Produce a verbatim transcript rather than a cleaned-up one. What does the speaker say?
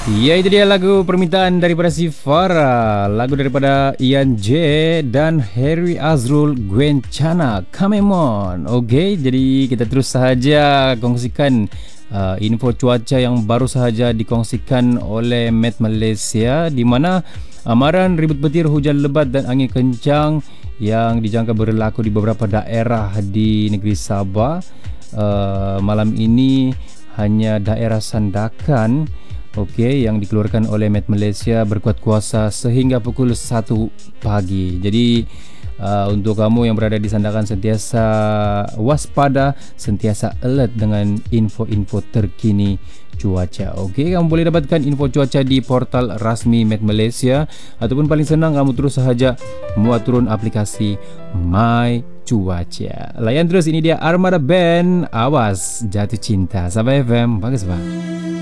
Ya, itu dia lagu permintaan daripada si Farah. Lagu daripada Ian J dan Harry Azrul Gwencana, Come On. Okey, jadi kita terus sahaja kongsikan uh, info cuaca yang baru sahaja dikongsikan oleh Met Malaysia, di mana amaran ribut petir, hujan lebat dan angin kencang yang dijangka berlaku di beberapa daerah di negeri Sabah. Uh, malam ini hanya daerah Sandakan, okey, yang dikeluarkan oleh Met Malaysia berkuat kuasa sehingga pukul satu pagi. Jadi uh, untuk kamu yang berada di Sandakan, sentiasa waspada, sentiasa alert dengan info-info terkini cuaca. Okey, kamu boleh dapatkan info cuaca di portal rasmi Met Malaysia, ataupun paling senang kamu terus sahaja muat turun aplikasi My Cuaca. Layan terus, ini dia Armada Band, Awas Jatuh Cinta. Sabah F M, bagus bang.